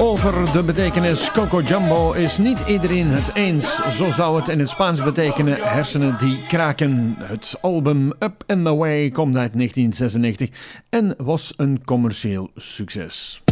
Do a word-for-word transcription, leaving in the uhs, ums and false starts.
Over de betekenis Coco Jumbo is niet iedereen het eens. Zo zou het in het Spaans betekenen hersenen die kraken. Het album Up and Away komt uit negentien zesennegentig en was een commercieel succes.